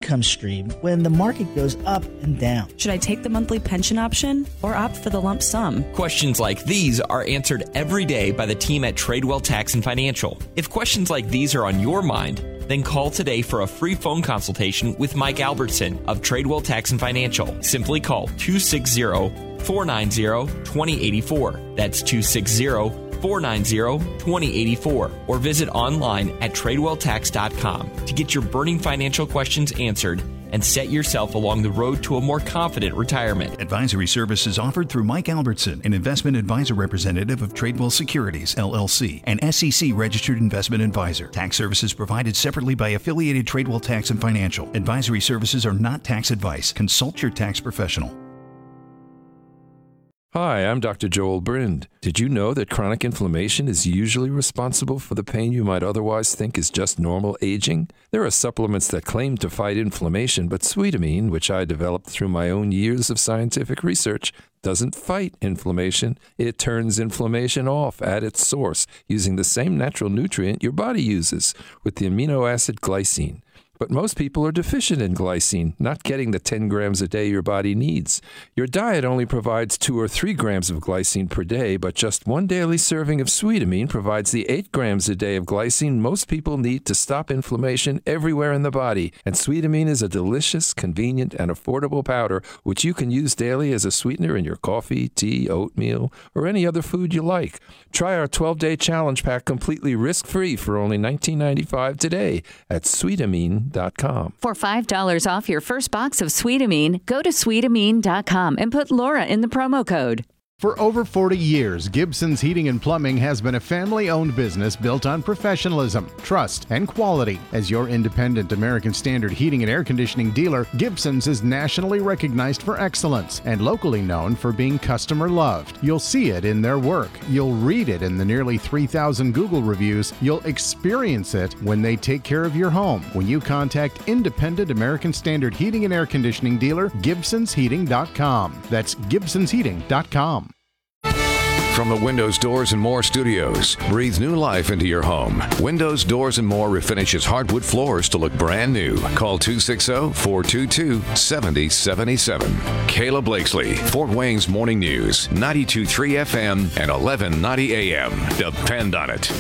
income stream when the market goes up and down. Should I take the monthly pension option or opt for the lump sum? Questions like these are answered every day by the team at Tradewell Tax and Financial. If questions like these are on your mind, then call today for a free phone consultation with Mike Albertson of Tradewell Tax and Financial. Simply call 260-490-2084. That's 260-490-2084. Or visit online at TradewellTax.com to get your burning financial questions answered and set yourself along the road to a more confident retirement. Advisory services offered through Mike Albertson, an investment advisor representative of Tradewell Securities, LLC, an SEC-registered investment advisor. Tax services provided separately by affiliated Tradewell Tax and Financial. Advisory services are not tax advice. Consult your tax professional. Hi, I'm Dr. Joel Brind. Did you know that chronic inflammation is usually responsible for the pain you might otherwise think is just normal aging? There are supplements that claim to fight inflammation, but Sweetamine, which I developed through my own years of scientific research, doesn't fight inflammation. It turns inflammation off at its source using the same natural nutrient your body uses, with the amino acid glycine. But most people are deficient in glycine, not getting the 10 grams a day your body needs. Your diet only provides 2 or 3 grams of glycine per day, but just one daily serving of Sweetamine provides the 8 grams a day of glycine most people need to stop inflammation everywhere in the body. And Sweetamine is a delicious, convenient, and affordable powder which you can use daily as a sweetener in your coffee, tea, oatmeal, or any other food you like. Try our 12-day challenge pack completely risk-free for only $19.95 today at Sweetamine.com. For $5 off your first box of Sweetamine, go to Sweetamine.com and put Laura in the promo code. For over 40 years, Gibson's Heating and Plumbing has been a family-owned business built on professionalism, trust, and quality. As your independent American Standard heating and air conditioning dealer, Gibson's is nationally recognized for excellence and locally known for being customer-loved. You'll see it in their work. You'll read it in the nearly 3,000 Google reviews. You'll experience it when they take care of your home. When you contact independent American Standard heating and air conditioning dealer, GibsonsHeating.com. That's GibsonsHeating.com. From the Windows, Doors, and More studios, breathe new life into your home. Windows, Doors, and More refinishes hardwood floors to look brand new. Call 260-422-7077. Kayla Blakesley, Fort Wayne's Morning News, 92.3 FM and 1190 AM. Depend on it.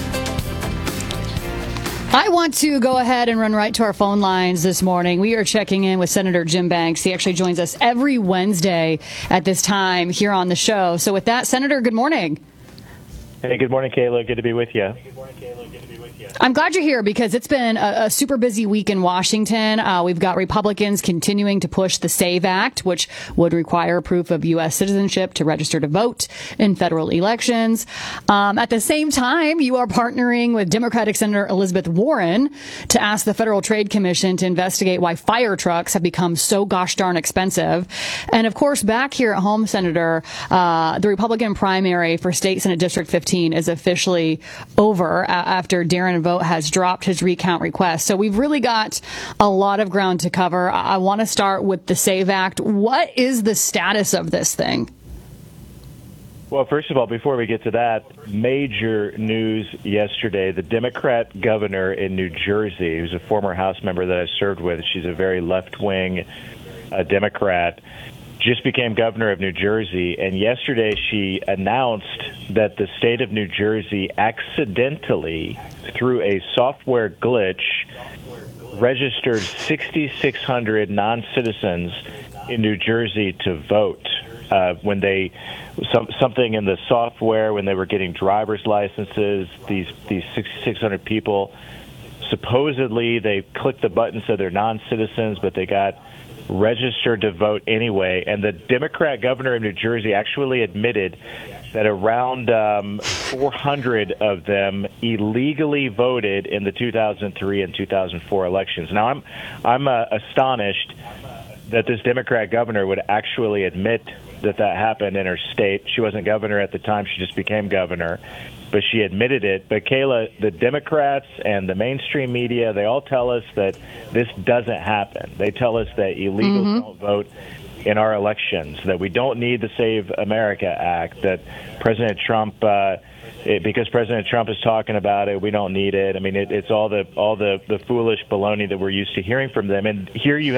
I want to go ahead and run right to our phone lines this morning. We are checking in with Senator Jim Banks. He actually joins us every Wednesday at this time here on the show. So with that, Senator, good morning. Hey, good morning, Kayla. Good to be with you. I'm glad you're here because it's been a super busy week in Washington. We've got Republicans continuing to push the SAVE Act, which would require proof of U.S. citizenship to register to vote in federal elections. At the same time, you are partnering with Democratic Senator Elizabeth Warren to ask the Federal Trade Commission to investigate why fire trucks have become so gosh darn expensive. And of course, back here at home, Senator, the Republican primary for State Senate District 15 is officially over after Darren Vogt has dropped his recount request. So we've really got a lot of ground to cover. I want to start with the SAVE Act. What is the status of this thing? Well, first of all, before we get to that, major news yesterday. The Democrat governor in New Jersey, who's a former House member that I served with, she's a very left-wing Democrat, just became governor of New Jersey, and yesterday she announced that the state of New Jersey accidentally, through a software glitch, registered 6,600 non-citizens in New Jersey to vote. When they something in the software, when they were getting driver's licenses, these 6,600 people, supposedly they clicked the button so they're non-citizens, but they got registered to vote anyway. And the Democrat governor of New Jersey actually admitted that around 400 of them illegally voted in the 2003 and 2004 elections. Now, I'm astonished that this Democrat governor would actually admit that happened in her state. She wasn't governor at the time. She just became governor. But she admitted it. But, Kayla, the Democrats and the mainstream media, they all tell us that this doesn't happen. They tell us that illegals don't vote in our elections, that we don't need the Save America Act, that President Trump, because President Trump is talking about it, we don't need it. I mean, it's all the foolish baloney that we're used to hearing from them. And here you